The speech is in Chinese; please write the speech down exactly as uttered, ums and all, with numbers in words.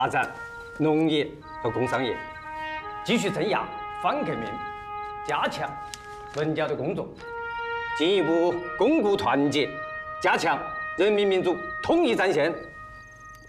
发展农业和工商业，继续镇压反革命，加强文教的工作，进一步巩固团结，加强人民民族统一战线。